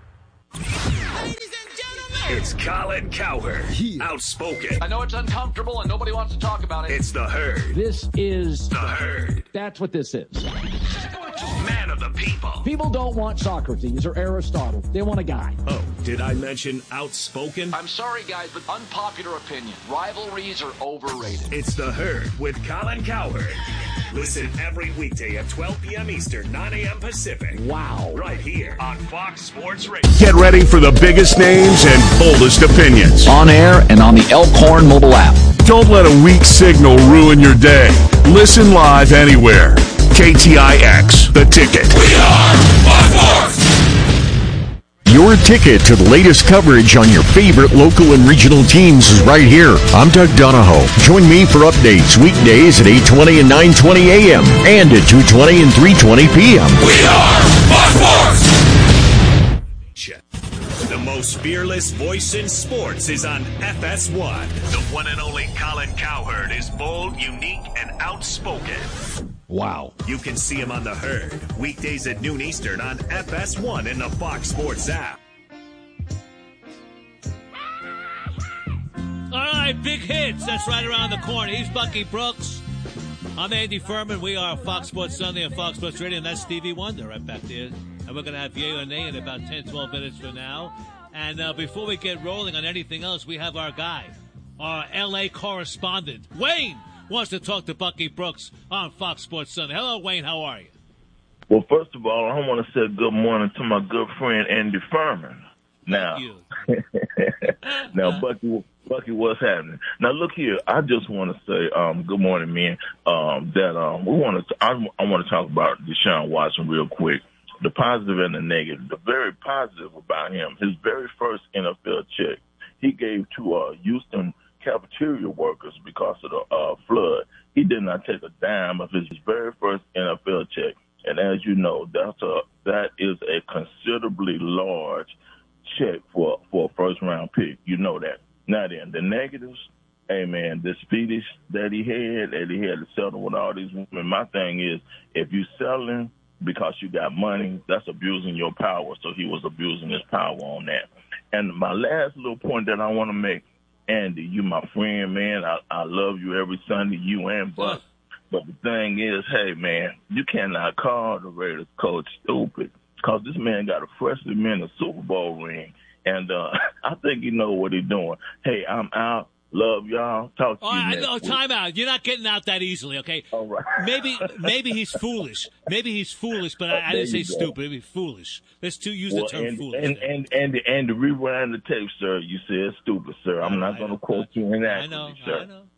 It's Colin Cowherd, outspoken. I know it's uncomfortable and nobody wants to talk about it. It's the Herd. This is The Herd. That's what this is. Man of the people. People don't want Socrates or Aristotle. They want a guy. Oh, did I mention outspoken? I'm sorry, guys, but unpopular opinion. Rivalries are overrated. It's The Herd with Colin Cowherd. Listen every weekday at twelve p.m. Eastern, nine a.m. Pacific. Wow. Right here on Fox Sports Radio. Get ready for the biggest names and boldest opinions. On air and on the Elkhorn mobile app. Don't let a weak signal ruin your day. Listen live anywhere. K T I X, The Ticket. We are Fox Sports. Your ticket to the latest coverage on your favorite local and regional teams is right here. I'm Doug Donahoe. Join me for updates weekdays at eight twenty and nine twenty a.m. and at two twenty and three twenty p.m. We are Fox Sports. The most fearless voice in sports is on F S one. The one and only Colin Cowherd is bold, unique, and outspoken. Wow. You can see him on The Herd, weekdays at noon Eastern on F S one in the Fox Sports app. All right, big hits. That's right around the corner. He's Bucky Brooks. I'm Andy Furman. We are Fox Sports Sunday on Fox Sports Radio, and that's Stevie Wonder right back there. And we're going to have Yay or Nay in about ten, twelve minutes from now. And uh, before we get rolling on anything else, we have our guy, our L A correspondent, Wayne, wants to talk to Bucky Brooks on Fox Sports Sunday. Hello, Wayne. How are you? Well, first of all, I want to say good morning to my good friend Andy Furman. Now, now, Bucky, Bucky, what's happening? Now, look here. I just want to say, um, good morning, man. Um, that um, we want to. I, I want to talk about Deshaun Watson real quick. The positive and the negative. The very positive about him, his very first N F L check, he gave to uh, Houston cafeteria workers because of the uh, flood. He did not take a dime of his very first N F L check. And as you know, that's a that is a considerably large check for for a first round pick. You know that. Now then, the negatives. Hey man, the speedish that he had, that he had to settle with all these women. My thing is, if you selling because you got money, that's abusing your power. So he was abusing his power on that. And my last little point that I want to make, Andy, you my friend, man. I, I love you every Sunday, you and Buck. But the thing is, hey, man, you cannot call the Raiders coach stupid because this man got a freshly minute Super Bowl ring. And uh, I think you know what he's doing. Hey, I'm out. Love y'all. Talk to Oh, you I, next no, week. time out. You're not getting out that easily, okay? All right. Maybe maybe he's foolish. Maybe he's foolish, but I, I There didn't say you go. stupid. Maybe foolish. Let's two, use Well, the term and, foolish. and, and, and, and to rewind the tape, sir, you said stupid, sir. I'm not going to quote you in that. I know, sir. I know,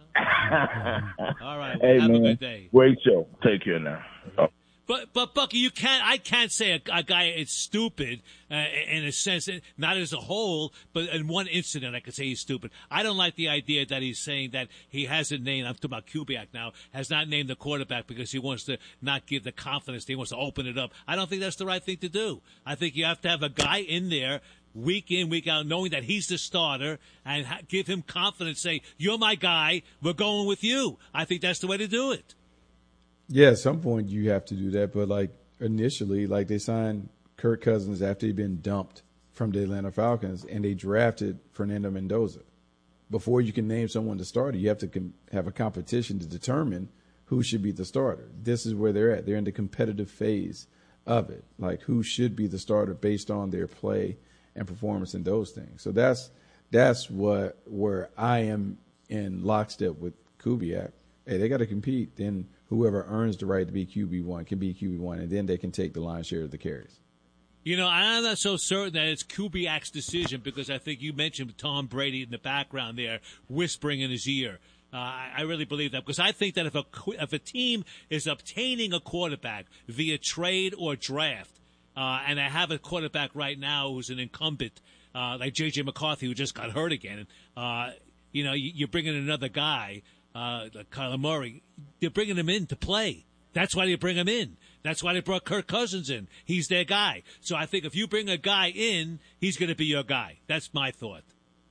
I know. All right, well, Hey, have man, a good day. Great show. Take care now. Oh. But, but Bucky, you can't. I can't say a, a guy is stupid uh, in a sense, not as a whole, but in one incident, I could say he's stupid. I don't like the idea that he's saying that he hasn't named. I'm talking about Kubiak now. Has not named the quarterback because he wants to not give the confidence. He wants to open it up. I don't think that's the right thing to do. I think you have to have a guy in there week in, week out, knowing that he's the starter, and ha- give him confidence, say, you're my guy, we're going with you. I think that's the way to do it. Yeah, at some point you have to do that, but like initially, like they signed Kirk Cousins after he'd been dumped from the Atlanta Falcons, and they drafted Fernando Mendoza. Before you can name someone the starter, you have to com- have a competition to determine who should be the starter. This is where they're at. They're in the competitive phase of it, like who should be the starter based on their play and performance and those things. So that's that's what where I am in lockstep with Kubiak. Hey, they got to compete. Then whoever earns the right to be Q B one can be Q B one, and then they can take the lion's share of the carries. You know, I'm not so certain that it's Kubiak's decision, because I think you mentioned Tom Brady in the background there whispering in his ear. Uh, I, I really believe that, because I think that if a if a team is obtaining a quarterback via trade or draft, uh, and I have a quarterback right now who's an incumbent, uh, like J J McCarthy, who just got hurt again, uh, you know, you, you're bringing another guy, uh, like Kyler Murray, you're bringing him in to play. That's why they bring him in. That's why they brought Kirk Cousins in. He's their guy. So I think if you bring a guy in, he's going to be your guy. That's my thought.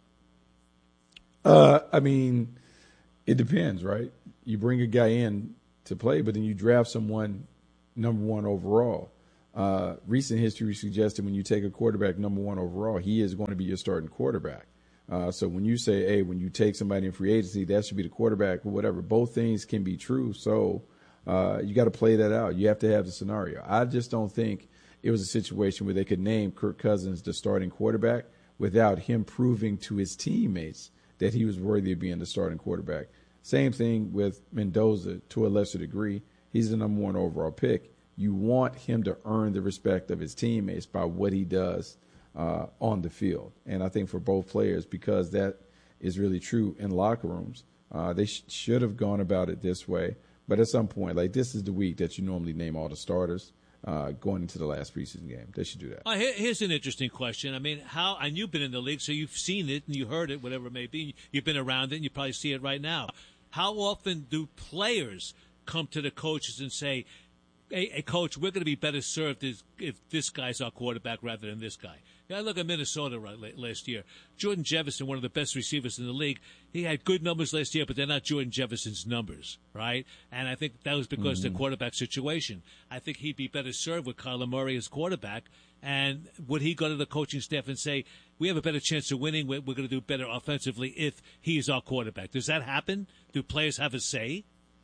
Uh, I mean, it depends, right? You bring a guy in to play, but then you draft someone number one overall. Uh, recent history suggested when you take a quarterback number one overall, he is going to be your starting quarterback. Uh, so when you say, hey, when you take somebody in free agency, that should be the quarterback or whatever, both things can be true. So uh, you got to play that out. You have to have the scenario. I just don't think it was a situation where they could name Kirk Cousins the starting quarterback without him proving to his teammates that he was worthy of being the starting quarterback. Same thing with Mendoza to a lesser degree. He's the number one overall pick. You want him to earn the respect of his teammates by what he does uh, on the field. And I think for both players, because that is really true in locker rooms, uh, they sh- should have gone about it this way. But at some point, like this is the week that you normally name all the starters uh, going into the last preseason game. They should do that. Uh, here, here's an interesting question. I mean, how, and you've been in the league, so you've seen it and you heard it, whatever it may be. You've been around it and you probably see it right now. How often do players come to the coaches and say, hey, hey coach, we're going to be better served if, if this guy's our quarterback rather than this guy? Yeah, I look at Minnesota right, last year. Jordan Jefferson, one of the best receivers in the league, he had good numbers last year, but they're not Jordan Jefferson's numbers, right? And I think that was because mm-hmm. of the quarterback situation. I think he'd be better served with Kyler Murray as quarterback. And would he go to the coaching staff and say, we have a better chance of winning, we're, we're going to do better offensively if he's our quarterback? Does that happen? Do players have a say?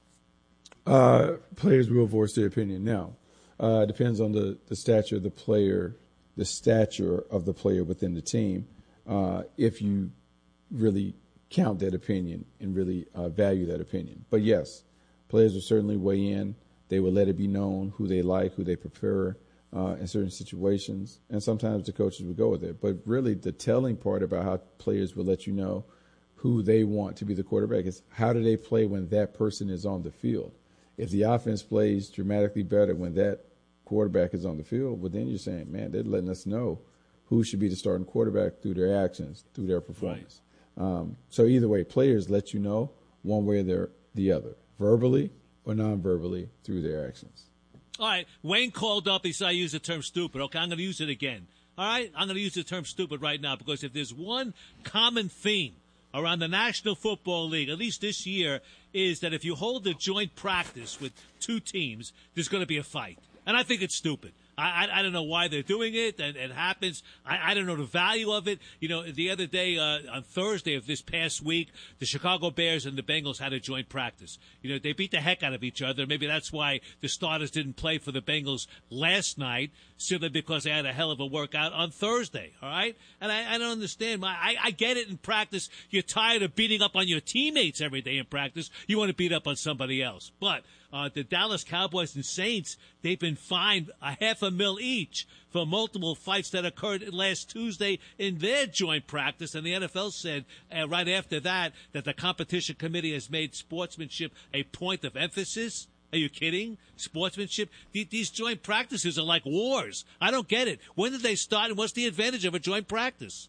Uh, players will voice their opinion. Now, uh, it depends on the, the stature of the player, the stature of the player within the team, uh, if you really count that opinion and really uh, value that opinion. But, yes, players will certainly weigh in. They will let it be known who they like, who they prefer uh, in certain situations. And sometimes the coaches will go with it. But really the telling part about how players will let you know who they want to be the quarterback is how do they play when that person is on the field. If the offense plays dramatically better when that quarterback is on the field, well, then you're saying, man, they're letting us know who should be the starting quarterback through their actions, through their performance. Right. Um, so either way, players let you know one way or the other, verbally or non-verbally through their actions. All right. Wayne called up. He said I use the term stupid. Okay, I'm going to use it again. All right? I'm going to use the term stupid right now because if there's one common theme around the National Football League, at least this year, is that if you hold a joint practice with two teams, there's going to be a fight. And I think it's stupid. I, I, I don't know why they're doing it. And it happens. I, I don't know the value of it. You know, the other day, uh, on Thursday of this past week, the Chicago Bears and the Bengals had a joint practice. You know, they beat the heck out of each other. Maybe that's why the starters didn't play for the Bengals last night, simply because they had a hell of a workout on Thursday. All right? And I, I don't understand. I, I get it in practice. You're tired of beating up on your teammates every day in practice. You want to beat up on somebody else. But Uh, the Dallas Cowboys and Saints, they've been fined a half a mil each for multiple fights that occurred last Tuesday in their joint practice. And the N F L said uh, right after that that the competition committee has made sportsmanship a point of emphasis. Are you kidding? Sportsmanship? These joint practices are like wars. I don't get it. When did they start, and what's the advantage of a joint practice?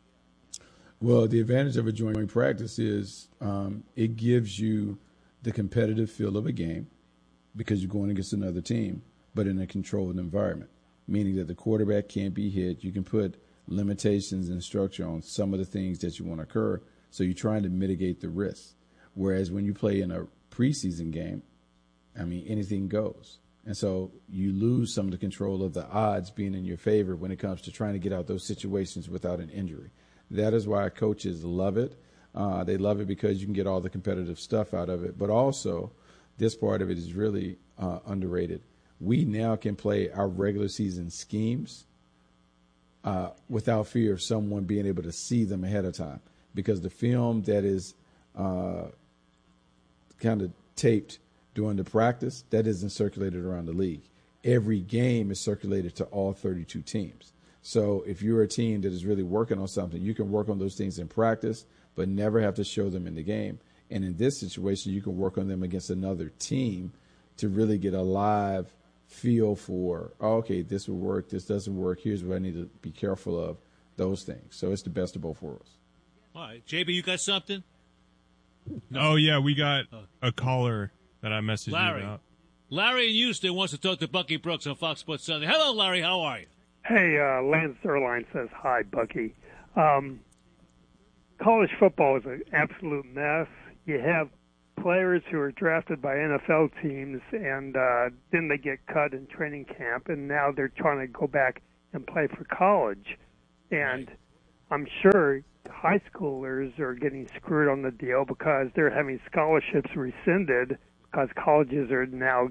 Well, the advantage of a joint practice is um, it gives you the competitive feel of a game, because you're going against another team, but in a controlled environment, meaning that the quarterback can't be hit. You can put limitations and structure on some of the things that you want to occur. So you're trying to mitigate the risks. Whereas when you play in a preseason game, I mean, anything goes. And so you lose some of the control of the odds being in your favor when it comes to trying to get out those situations without an injury. That is why coaches love it. Uh, they love it because you can get all the competitive stuff out of it. But also, this part of it is really uh, underrated. We now can play our regular season schemes uh, without fear of someone being able to see them ahead of time, because the film that is uh, kind of taped during the practice, that isn't circulated around the league. Every game is circulated to all thirty-two teams. So if you're a team that is really working on something, you can work on those things in practice, but never have to show them in the game. And in this situation, you can work on them against another team to really get a live feel for, oh, okay, this will work, this doesn't work, here's what I need to be careful of, those things. So it's the best of both worlds. All right. J B, you got something? Oh, yeah, we got a caller that I messaged Larry. you about. Larry in Houston wants to talk to Bucky Brooks on Fox Sports Sunday. Hello, Larry. How are you? Hey, uh, Lance Zerline says hi, Bucky. Um, college football is an absolute mess. You have players who are drafted by N F L teams, and uh, then they get cut in training camp, and now they're trying to go back and play for college. And I'm sure high schoolers are getting screwed on the deal because they're having scholarships rescinded because colleges are now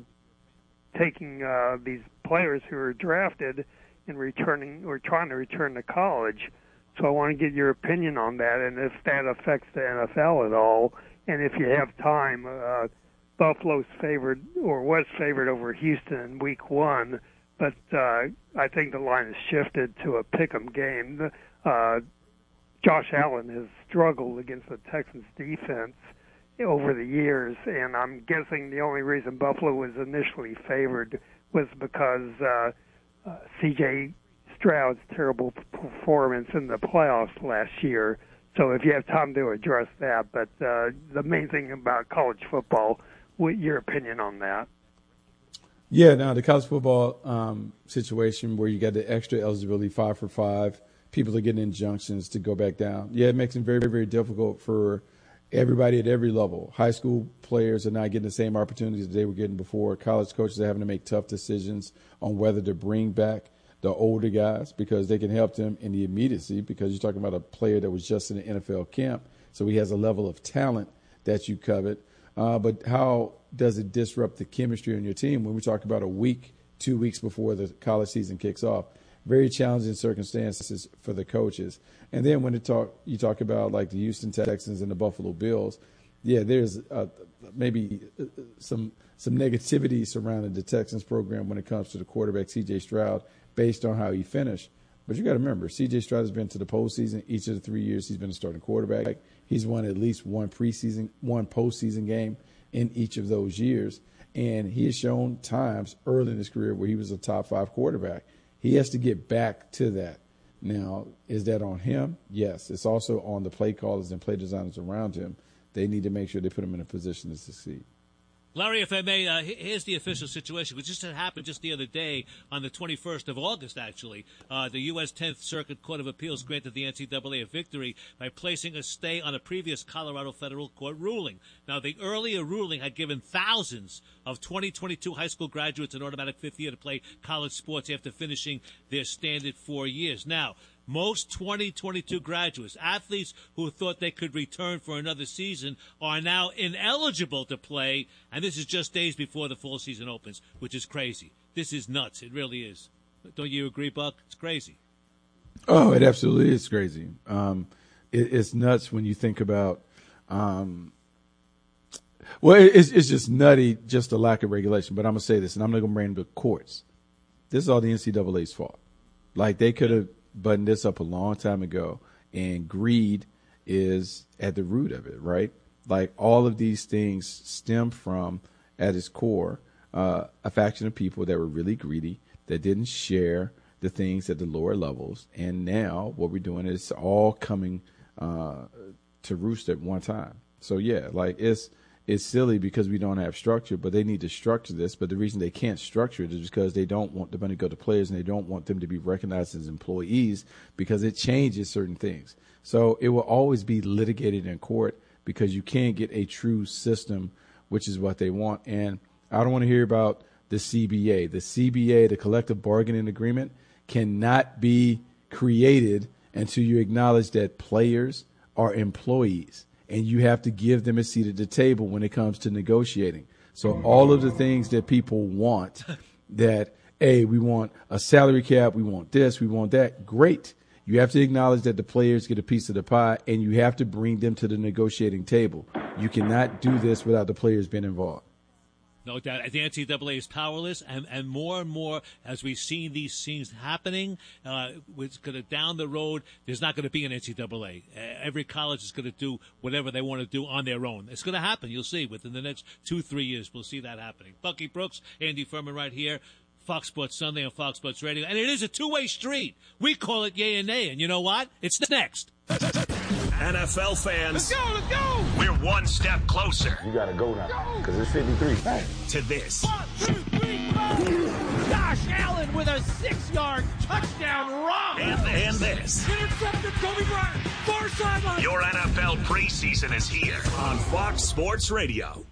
taking uh, these players who are drafted and returning or trying to return to college. So I want to get your opinion on that, and if that affects the N F L at all. And if you have time, uh, Buffalo's favored or was favored over Houston in week one, but uh, I think the line has shifted to a pick'em game. Uh, Josh Allen has struggled against the Texans defense over the years, and I'm guessing the only reason Buffalo was initially favored was because uh, uh, C J Stroud's terrible performance in the playoffs last year. So if you have time to address that, but uh, the main thing about college football, what your opinion on that? Yeah, now the college football um, situation where you got the extra eligibility, five for five, people are getting injunctions to go back down. Yeah, it makes it very, very difficult for everybody at every level. High school players are not getting the same opportunities that they were getting before. College coaches are having to make tough decisions on whether to bring back the older guys because they can help them in the immediacy, because you're talking about a player that was just in the N F L camp, so he has a level of talent that you covet. Uh, but how does it disrupt the chemistry on your team when we talk about a week, two weeks before the college season kicks off? Very challenging circumstances for the coaches. And then when it talk, you talk about like the Houston Texans and the Buffalo Bills, yeah, there's uh, maybe some some negativity surrounding the Texans program when it comes to the quarterback, C J Stroud, based on how he finished. But you got to remember, C J Stroud has been to the postseason each of the three years he's been a starting quarterback. He's won at least one preseason, one postseason game in each of those years. And he has shown times early in his career where he was a top five quarterback. He has to get back to that. Now, is that on him? Yes. It's also on the play callers and play designers around him. They need to make sure they put him in a position to succeed. Larry, if I may, uh, here's the official situation, which just happened just the other day on the twenty-first of August, actually. Uh, the U S tenth Circuit Court of Appeals granted the N C double A a victory by placing a stay on a previous Colorado federal court ruling. Now, the earlier ruling had given thousands of twenty twenty-two high school graduates an automatic fifth year to play college sports after finishing their standard four years. Now, most twenty twenty-two graduates, athletes who thought they could return for another season, are now ineligible to play, and this is just days before the fall season opens, which is crazy. This is nuts. It really is. Don't you agree, Buck? It's crazy. Oh, it absolutely is crazy. Um, it, it's nuts when you think about um, – well, it's, it's just nutty, just the lack of regulation. But I'm going to say this, and I'm not going to bring the courts. This is all the N C double A's fault. Like, they could have – buttoned this up a long time ago, and greed is at the root of it, right? Like, all of these things stem from, at its core, uh, a faction of people that were really greedy, that didn't share the things at the lower levels, and now what we're doing is all coming uh, to roost at one time. So yeah, like it's it's silly because we don't have structure, but they need to structure this. But the reason they can't structure it is because they don't want the money to go to players, and they don't want them to be recognized as employees because it changes certain things. So it will always be litigated in court because you can't get a true system, which is what they want. And I don't want to hear about the C B A. The C B A, the collective bargaining agreement, cannot be created until you acknowledge that players are employees. And you have to give them a seat at the table when it comes to negotiating. So all of the things that people want, that, hey, we want a salary cap, we want this, we want that, great. You have to acknowledge that the players get a piece of the pie, and you have to bring them to the negotiating table. You cannot do this without the players being involved. No doubt. The N C double A is powerless, and, and more and more as we've seen these things happening, uh, it's going to down the road, there's not going to be an N C double A. Uh, every college is going to do whatever they want to do on their own. It's going to happen. You'll see. Within the next two, three years, we'll see that happening. Bucky Brooks, Andy Furman right here, Fox Sports Sunday on Fox Sports Radio. And it is a two-way street. We call it yay and nay, and you know what? It's next. N F L fans, Let's go, let's go. We're one step closer. You got to go now because it's fifty-three. Hey. To this. One, two, three, four. Josh Allen with a six-yard touchdown run. And, and this. Intercepted Kobe Bryant. Far sideline. Your N F L preseason is here on Fox Sports Radio.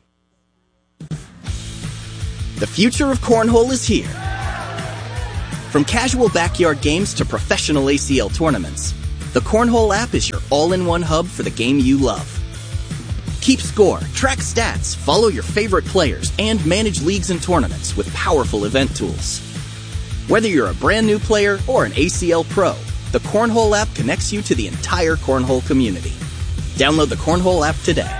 The future of cornhole is here. From casual backyard games to professional A C L tournaments, the Cornhole app is your all-in-one hub for the game you love. Keep score, track stats, follow your favorite players, and manage leagues and tournaments with powerful event tools. Whether you're a brand new player or an A C L pro, the Cornhole app connects you to the entire Cornhole community. Download the Cornhole app today.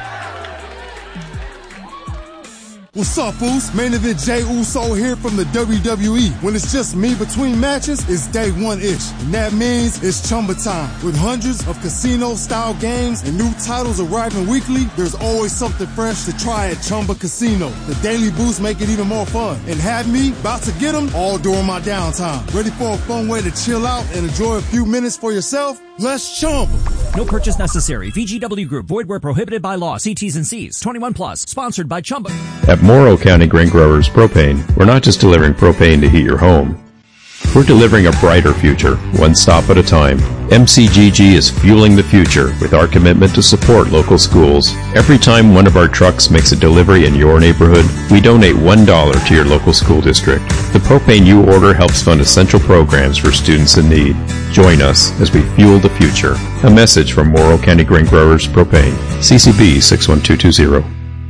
What's up, Foos? Main event Jey Uso here from the W W E. When it's just me between matches, it's day one-ish. And that means it's Chumba time. With hundreds of casino-style games and new titles arriving weekly, there's always something fresh to try at Chumba Casino. The daily boosts make it even more fun. And have me about to get them all during my downtime. Ready for a fun way to chill out and enjoy a few minutes for yourself? Let's Chumba. No purchase necessary. V G W Group. Void where prohibited by law. See T's and C's. twenty-one plus. Sponsored by Chumba. At Morrow County Grain Growers Propane, we're not just delivering propane to heat your home. We're delivering a brighter future, one stop at a time. M C G G is fueling the future with our commitment to support local schools. Every time one of our trucks makes a delivery in your neighborhood, we donate one dollar to your local school district. The propane you order helps fund essential programs for students in need. Join us as we fuel the future. A message from Morrow County Grain Growers Propane. C C B six one two two zero.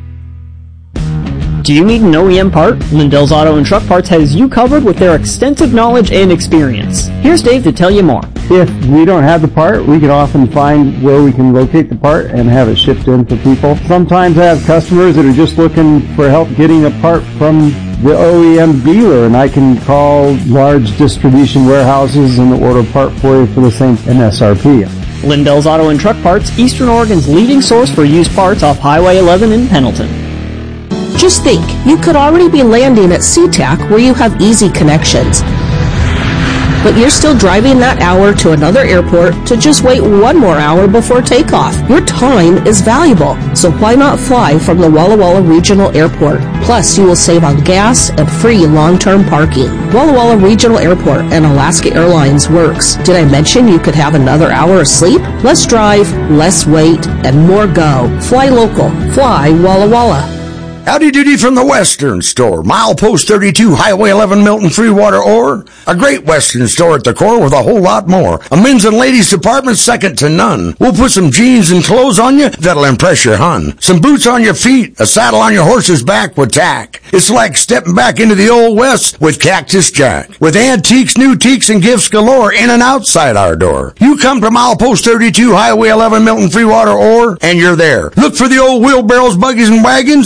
Do you need an O E M part? Lindell's Auto and Truck Parts has you covered with their extensive knowledge and experience. Here's Dave to tell you more. If we don't have the part, we can often find where we can locate the part and have it shipped in for people. Sometimes I have customers that are just looking for help getting a part from the O E M dealer, and I can call large distribution warehouses and order a part for you for the same M S R P. Lindell's Auto and Truck Parts, Eastern Oregon's leading source for used parts off Highway eleven in Pendleton. Just think, you could already be landing at SeaTac where you have easy connections. But you're still driving that hour to another airport to just wait one more hour before takeoff. Your time is valuable, so why not fly from the Walla Walla Regional Airport? Plus, you will save on gas and free long-term parking. Walla Walla Regional Airport and Alaska Airlines works. Did I mention you could have another hour of sleep? Less drive, less wait, and more go. Fly local. Fly Walla Walla. Howdy doody from the Western Store. Milepost thirty-two, Highway eleven, Milton, Freewater, Ore. A great Western store at the core with a whole lot more. A men's and ladies department second to none. We'll put some jeans and clothes on you that'll impress your hun. Some boots on your feet, a saddle on your horse's back with tack. It's like stepping back into the Old West with Cactus Jack. With antiques, new teaks, and gifts galore in and outside our door. You come to Milepost thirty-two, Highway eleven, Milton, Freewater, Ore, and you're there. Look for the old wheelbarrows, buggies, and wagons, and you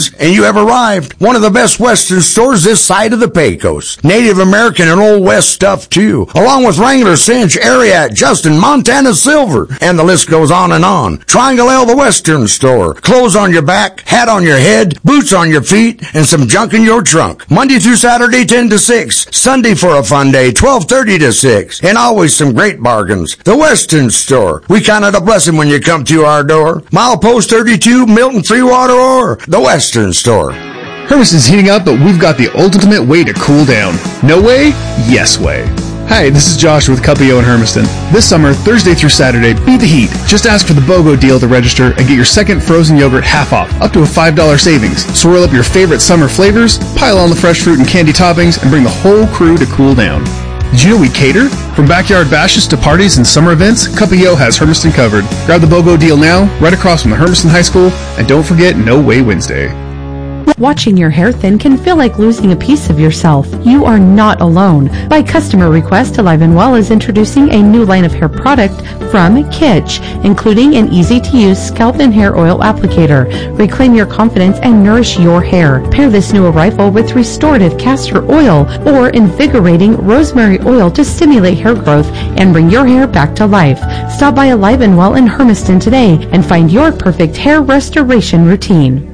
have arrived. One of the best Western stores this side of the Pecos. Native American and Old West stuff too, along with Wrangler, Cinch, Ariat, Justin, Montana Silver, and the list goes on and on. Triangle L, the Western store. Clothes on your back, hat on your head, boots on your feet, and some junk in your trunk. Monday through Saturday, ten to six. Sunday for a fun day, twelve thirty to six. And always some great bargains. The Western store. We count it a blessing when you come to our door. Milepost thirty-two, Milton Freewater, or the Western store. Hermiston's heating up, but we've got the ultimate way to cool down. No way? Yes way. Hi, this is Josh with Cupio in Hermiston. This summer, Thursday through Saturday, beat the heat. Just ask for the BOGO deal to register and get your second frozen yogurt half off, up to a five dollars savings. Swirl up your favorite summer flavors, pile on the fresh fruit and candy toppings, and bring the whole crew to cool down. Did you know we cater? From backyard bashes to parties and summer events, Cupio has Hermiston covered. Grab the BOGO deal now, right across from the Hermiston High School, and don't forget No Way Wednesday. Watching your hair thin can feel like losing a piece of yourself. You are not alone. By customer request, Alive and Well is introducing a new line of hair product from Kitsch, including an easy-to-use scalp and hair oil applicator. Reclaim your confidence and nourish your hair. Pair this new arrival with restorative castor oil or invigorating rosemary oil to stimulate hair growth and bring your hair back to life. Stop by Alive and Well in Hermiston today and find your perfect hair restoration routine.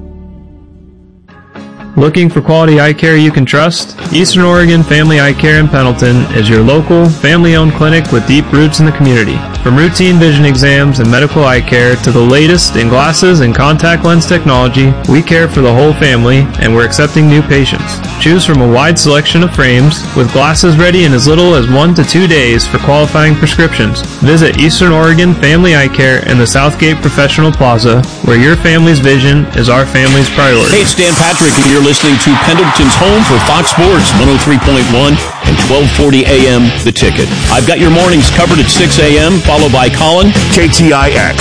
Looking for quality eye care you can trust? Eastern Oregon Family Eye Care in Pendleton is your local, family-owned clinic with deep roots in the community. From routine vision exams and medical eye care to the latest in glasses and contact lens technology, we care for the whole family and we're accepting new patients. Choose from a wide selection of frames with glasses ready in as little as one to two days for qualifying prescriptions. Visit Eastern Oregon Family Eye Care in the Southgate Professional Plaza, where your family's vision is our family's priority. Hey, it's Dan Patrick, and you're listening to Pendleton's home for Fox Sports one oh three point one and twelve forty A M The Ticket. I've got your mornings covered at six A M, followed by Colin. K T I X,